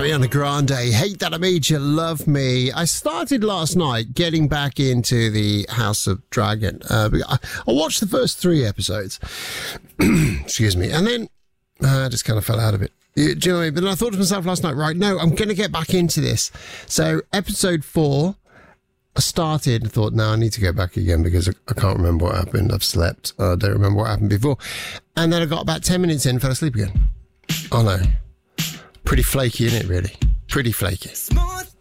Ariana Grande, Hate That I Made You Love Me. I started last night getting back into the House of Dragon. I watched the first 3 episodes. Excuse me. And then I just kind of fell out of it. Do you know what I mean? But then I thought to myself last night, right, no, I'm going to get back into this. So episode 4, I started and thought, no, I need to go back again because I can't remember what happened. I've slept. I don't remember what happened before. And then I got about 10 minutes in and fell asleep again. Oh, no. Pretty flaky, isn't it, really? Pretty flaky.